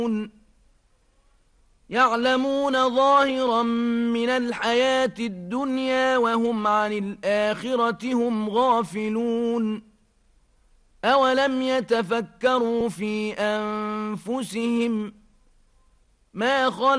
يعلمون ظاهرا من الحياة الدنيا وهم عن الآخرة هم غافلون أولم يتفكروا في أنفسهم ما خلق